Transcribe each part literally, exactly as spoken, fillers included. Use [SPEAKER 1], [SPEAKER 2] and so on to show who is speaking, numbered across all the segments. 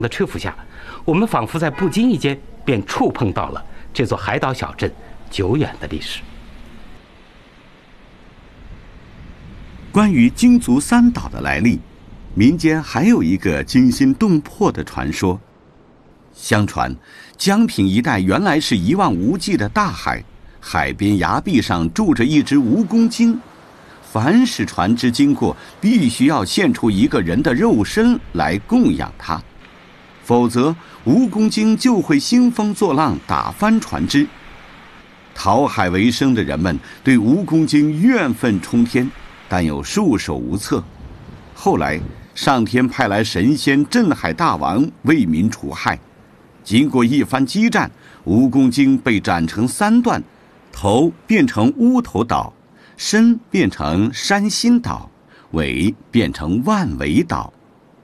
[SPEAKER 1] 的车夫下，我们仿佛在不经意间便触碰到了这座海岛小镇久远的历史。
[SPEAKER 2] 关于鲸族三岛的来历，民间还有一个惊心动魄的传说。相传，江平一带原来是一望无际的大海，海边崖壁上住着一只蜈蚣精。凡是船只经过，必须要献出一个人的肉身来供养它，否则蜈蚣精就会兴风作浪，打翻船只。讨海为生的人们对蜈蚣精怨愤冲天，但又束手无策。后来，上天派来神仙镇海大王为民除害。经过一番激战，蜈蚣精被斩成三段，头变成乌头岛，身变成山心岛，尾变成万尾岛。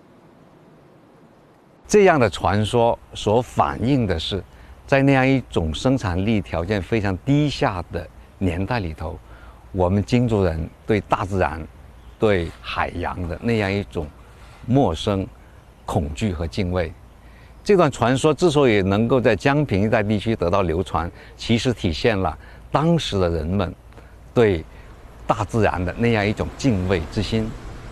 [SPEAKER 3] 这样的传说所反映的是，在那样一种生产力条件非常低下的年代里头，我们鲸族人对大自然、对海洋的那样一种陌生、恐惧和敬畏。这段传说之所以能够在江平一带地区得到流传，其实体现了当时的人们对大自然的那样一种敬畏之心。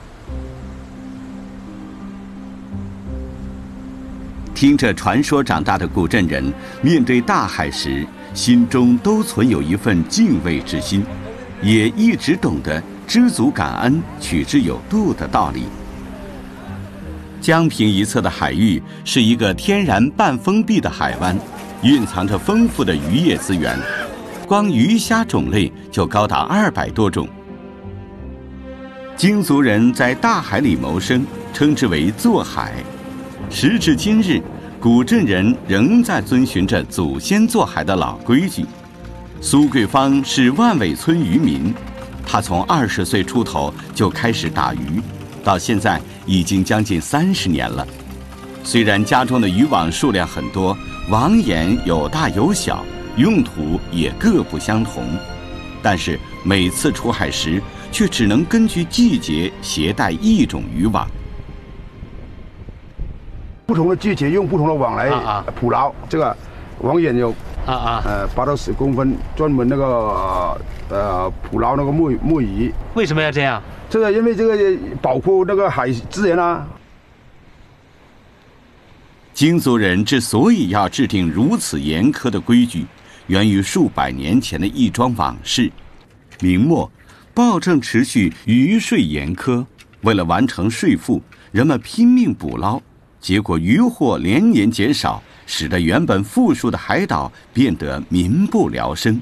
[SPEAKER 2] 听着传说长大的古镇人，面对大海时，心中都存有一份敬畏之心，也一直懂得知足感恩、取之有度的道理。江平一侧的海域是一个天然半封闭的海湾，蕴藏着丰富的渔业资源，光鱼虾种类就高达二百多种。鲸族人在大海里谋生，称之为做海。时至今日，古镇人仍在遵循着祖先做海的老规矩。苏桂芳是万尾村渔民，他从二十岁出头就开始打鱼，到现在已经将近三十年了。虽然家中的渔网数量很多，网眼有大有小，用途也各不相同，但是每次出海时却只能根据季节携带一种渔网。
[SPEAKER 4] 不同的季节用不同的网来捕捞，啊啊这个网眼有啊啊呃八到十公分，专门那个呃捕捞那个墨墨鱼。
[SPEAKER 1] 为什么要这样？
[SPEAKER 4] 这个因为这个保护那个海资源啊。
[SPEAKER 2] 鲸族人之所以要制定如此严苛的规矩，源于数百年前的一桩往事。明末，暴政持续，渔税严苛，为了完成税赋，人们拼命捕捞。结果渔获连年减少，使得原本富庶的海岛变得民不聊生。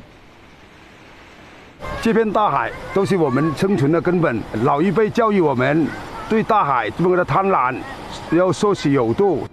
[SPEAKER 4] 这片大海都是我们生存的根本，老一辈教育我们对大海这么的贪婪要说取有度。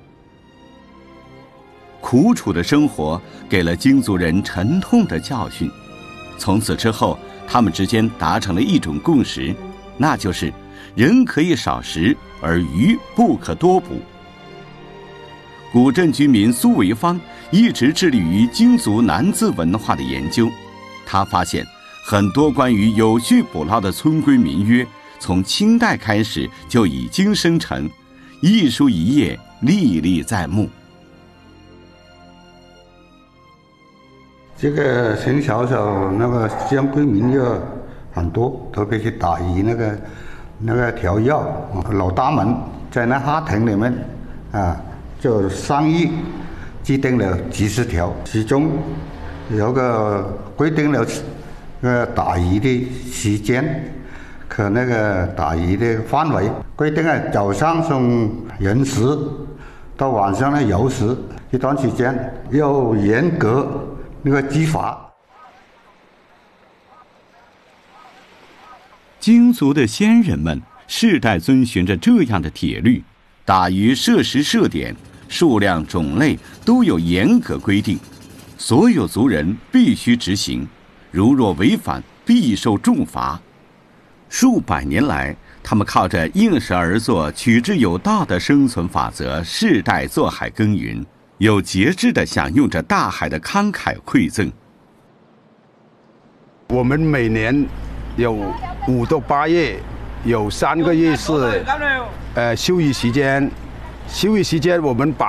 [SPEAKER 2] 苦楚的生活给了鲸族人沉痛的教训，从此之后，他们之间达成了一种共识，那就是人可以少食，而鱼不可多捕。古镇居民苏维芳一直致力于鲸族南字文化的研究。他发现很多关于有序捕捞的村规民约，从清代开始就已经生成，一书一页，历历在目。
[SPEAKER 5] 这个从小小那个江规民约很多，特别是打鱼那个那个条约，老大们在那哈亭里面啊。就商议制定了几十条，其中有个规定了呃打鱼的时间和那个打鱼的范围，规定啊早上从寅时到晚上的酉时一段时间要严格那个执法。
[SPEAKER 2] 鲸族的先人们世代遵循着这样的铁律，打鱼设时设点，数量种类都有严格规定，所有族人必须执行，如若违反必受重罚。数百年来，他们靠着应时而作、取之有道的生存法则，世代做海耕耘，有节制地享用着大海的慷慨馈赠。
[SPEAKER 4] 我们每年有五到八月，有三个月是呃休渔时间。 休息时间我们把